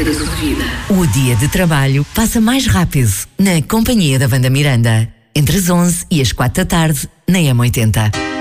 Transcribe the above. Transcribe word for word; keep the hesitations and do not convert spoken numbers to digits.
música da sua vida. O dia de trabalho passa mais rápido na companhia da Wanda Miranda. Entre as onze e as quatro da tarde, na M oitenta.